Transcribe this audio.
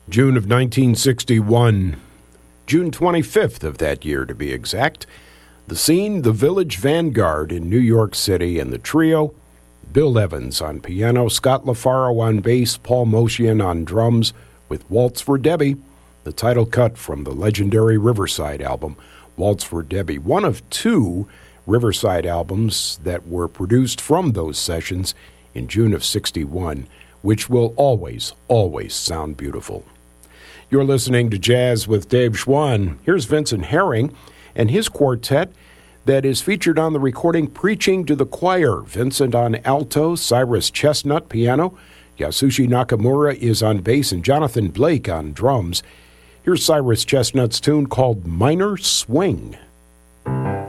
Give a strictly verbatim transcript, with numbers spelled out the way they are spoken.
June of nineteen sixty-one, June twenty-fifth of that year to be exact. The scene, the Village Vanguard in New York City, and the trio, Bill Evans on piano, Scott LaFaro on bass, Paul Motian on drums, with Waltz for Debbie, the title cut from the legendary Riverside album, Waltz for Debbie, one of two Riverside albums that were produced from those sessions in June of sixty-one, which will always, always sound beautiful. You're listening to Jazz with Dave Schwann. Here's Vincent Herring and his quartet that is featured on the recording Preaching to the Choir. Vincent on alto, Cyrus Chestnut piano, Yasushi Nakamura is on bass, and Jonathan Blake on drums. Here's Cyrus Chestnut's tune called Minor Swing.